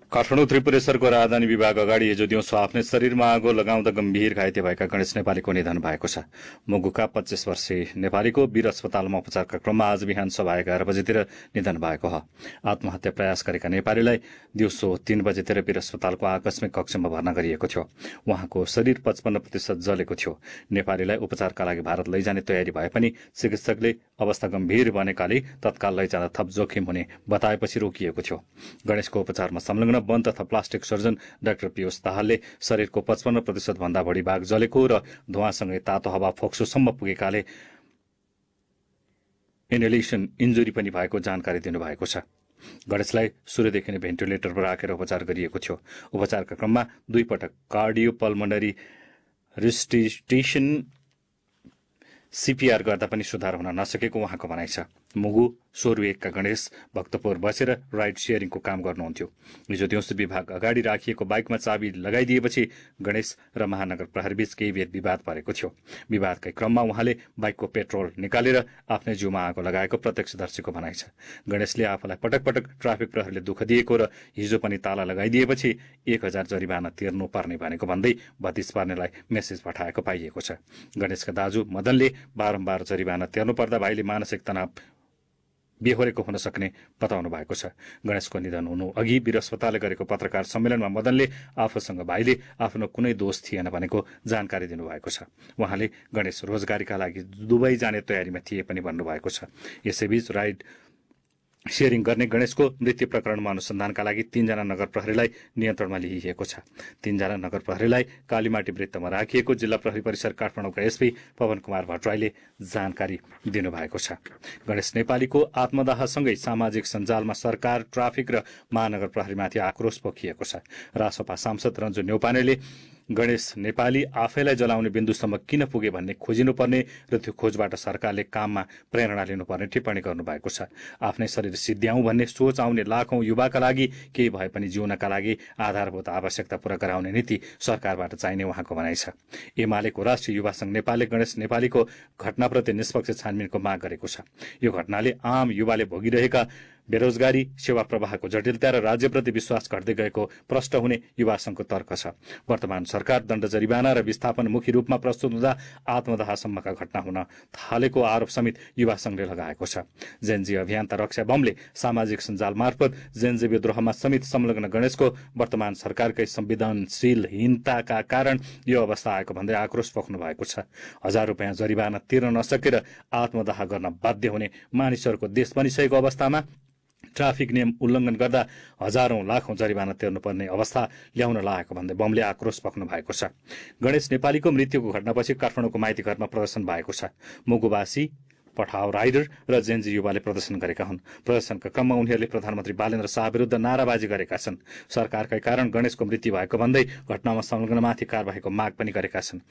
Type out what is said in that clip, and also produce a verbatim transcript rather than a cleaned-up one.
काठमाडौँ त्रिपुरेश्वरको राजधानी विभाग अगाडि हिजो दिउँसो आफ्नै शरीरमा आगो लगाउँदा गम्भीर घाइते भएका गणेश नेपालीको निधन भएको छ। मुगुका पच्चीस वर्षीय नेपालीको वीर अस्पतालमा उपचारका क्रममा आज बिहान सभा एघार बजेतिर निधन भएको हो। आत्महत्या प्रयास गरेका नेपालीलाई दिउँसो तीन बजेतिर वीर अस्पतालको आकस्मिक कक्षमा भर्ना गरिएको थियो। उहाँको शरीर पचपन्न प्रतिशत जलेको थियो। नेपालीलाई उपचारका लागि भारत लैजाने तयारी भए पनि चिकित्सकले अवस्था गम्भीर बनेकाले तत्काल लैजाँदा थप जोखिम हुने बताएपछि रोकिएको थियो। गणेशको उपचारमा संलग्न वन तथा प्लास्टिक सर्जन डाक्टर पीयूष दाहालले शरीरको पचपन्न प्रतिशत भन्दा बढी भाग जलेको र धुवासँगै तातो हावा फोक्सोसम्म पुगेकाले इनहेलेसन इन्जुरी पनि भएको जानकारी दिनुभएको छ। गणेशलाई सूर्यदेखि नै भेन्टिलेटरमा राखेर उपचार गरिएको थियो। उपचारका क्रममा दुई पटक कार्डियोपल्मोनरी रिस्टिटेसन सीपीआर गर्दा पनि सुधार हुन नसकेको उहाँको भनाइ छ। मुगु सोरु एकका गणेश भक्तपुर बसेर राइड सेयरिङको काम गर्नुहुन्थ्यो। हिजो दिउँसो विभाग अगाडि राखिएको बाइकमा चाबी लगाइदिएपछि गणेश र महानगर प्रहरीबीच केही भेद विवाद परेको थियो। विवादकै क्रममा उहाँले बाइकको पेट्रोल निकालेर आफ्नै जिउमा आगो लगाएको प्रत्यक्षदर्शीको भनाइ छ। गणेशले आफूलाई पटक पटक ट्राफिक प्रहरीले दुःख दिएको र हिजो पनि ताला लगाइदिएपछि एक हजार जरिवाना तिर्नु पर्ने भनेको भन्दै भतिस पर्नेलाई मेसेज पठाएको पाइएको छ। गणेशका दाजु मदनले बारम्बार जरिवाना तिर्नु पर्दा भाइले मानसिक तनाव बेहोरेको हुन सक्ने बताउनु भएको छ। गणेशको निधन हुनु अघि वीर अस्पतालले गरेको पत्रकार सम्मेलनमा मदनले आफूसँग भाइले आफ्नो कुनै दोष थिएन भनेको जानकारी दिनुभएको छ। उहाँले गणेश रोजगारीका लागि दुबई जाने तयारीमा थिए पनि भन्नुभएको छ। यसैबीच राइड सेयरिङ गर्ने गणेशको मृत्यु प्रकरणमा अनुसन्धानका लागि तीनजना नगर प्रहरीलाई नियन्त्रणमा लिइएको छ। तीनजना नगर प्रहरीलाई कालीमाटी वृत्तमा राखिएको जिल्ला प्रहरी परिसर काठमाडौँका एसपी पवन कुमार भट्टराईले जानकारी दिनुभएको छ। गणेश नेपालीको आत्मदाहसँगै सामाजिक सञ्जालमा सरकार, ट्राफिक र महानगर प्रहरीमाथि आक्रोश पोखिएको छ। रासपा सांसद रञ्जु न्यौपानेले गणेश नेपाली आफैलाई जलाउने बिन्दुसम्म किन पुगे भन्ने खोजिनुपर्ने र त्यो खोजबाट सरकारले काममा प्रेरणा लिनुपर्ने टिप्पणी गर्नुभएको छ। आफ्नै शरीर सिद्ध्याउँ भन्ने सोच आउने लाखौं युवाका लागि केही भए पनि जिउनका लागि आधारभूत आवश्यकता पूरा गराउने नीति सरकारबाट चाहिने उहाँको भनाइ छ। एमालेको राष्ट्रिय युवा संघ नेपालले गणेश नेपालीको घटनाप्रति निष्पक्ष छानबिनको माग गरेको छ। यो घटनाले आम युवाले भोगिरहेका बेरोजगारी, सेवा प्रवाहको जटिलता र राज्यप्रति विश्वास घट्दै गएको प्रष्ट हुने युवा संघको तर्क छ। वर्तमान सरकार दण्ड जरिवाना र विस्थापनमुखी रूपमा प्रस्तुत हुँदा आत्मदाहसम्मका घटना हुन थालेको आरोप समेत युवा संघले लगाएको छ। जेनजी अभियन्ता रक्षा बमले सामाजिक सञ्जाल मार्फत जेनजी विद्रोहमा समेत संलग्न गणेशको वर्तमान सरकारकै संवेदनशीलहीनताका कारण यो अवस्था आएको भन्दै आक्रोश पोख्नु भएको छ। हजार रुपियाँ जरिवाना तिर्न नसकेर आत्मदाह गर्न बाध्य हुने मानिसहरूको देश बनिसकेको अवस्थामा ट्राफिक नियम उल्लङ्घन गर्दा हजारौं लाखौं जरिवाना तिर्नुपर्ने अवस्था ल्याउन लागेको भन्दै बमले आक्रोश पोख्नु भएको छ। गणेश नेपालीको मृत्युको घटनापछि काठमाडौँको माइती घरमा प्रदर्शन भएको छ। मुगुवासी, पठाउ राइडर र जेनजी युवाले प्रदर्शन गरेका हुन्। प्रदर्शनका क्रममा उनीहरूले प्रधानमन्त्री बालेन्द्र शाह विरुद्ध नाराबाजी गरेका छन्। सरकारकै कारण गणेशको मृत्यु भएको भन्दै घटनामा संलग्नमाथि कारबाहीको माग पनि गरेका छन्।